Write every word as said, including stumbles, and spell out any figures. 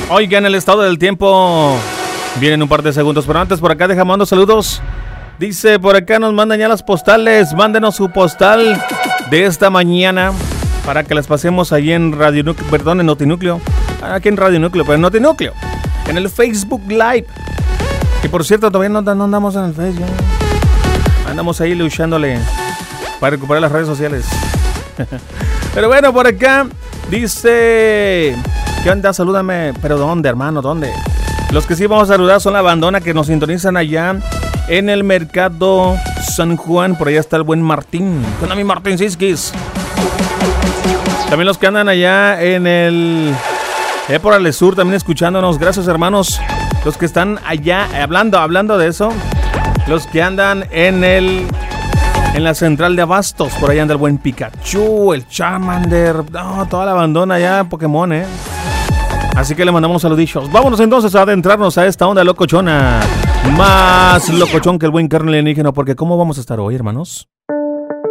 Oigan, el estado del tiempo viene en un par de segundos, pero antes por acá dejamos mando saludos. Dice, por acá nos mandan ya las postales. Mándenos su postal de esta mañana para que las pasemos ahí en Radio Núcleo, perdón, en Notinúcleo. Aquí en Radio Núcleo, pero en Notinúcleo. En el Facebook Live. Y por cierto, todavía no, no andamos en el Facebook. Andamos ahí luchándole para recuperar las redes sociales. Pero bueno, por acá dice... ¿Qué onda? Salúdame. ¿Pero dónde, hermano? ¿Dónde? Los que sí vamos a saludar son la bandona que nos sintonizan allá en el Mercado San Juan. Por allá está el buen Martín. Con mi Martín Siskis. También los que andan allá en el... Eh, por el sur también escuchándonos. Gracias, hermanos. Los que están allá, hablando, hablando de eso. Los que andan en el... En la central de Abastos. Por allá anda el buen Pikachu, el Charmander. No, toda la bandona allá, Pokémon, eh. Así que le mandamos saluditos. Vámonos entonces a adentrarnos a esta onda locochona. Más locochón que el buen carne alienígena. Porque ¿cómo vamos a estar hoy, hermanos?